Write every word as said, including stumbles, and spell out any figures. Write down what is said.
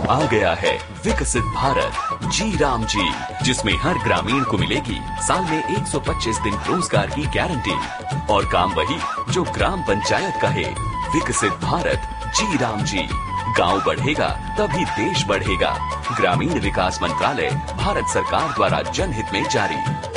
आ गया है विकसित भारत जी राम जी, जिसमें हर ग्रामीण को मिलेगी साल में एक सौ पच्चीस दिन रोजगार की गारंटी और काम वही जो ग्राम पंचायत का है। विकसित भारत जी राम जी, गांव बढ़ेगा तभी देश बढ़ेगा। ग्रामीण विकास मंत्रालय, भारत सरकार द्वारा जनहित में जारी।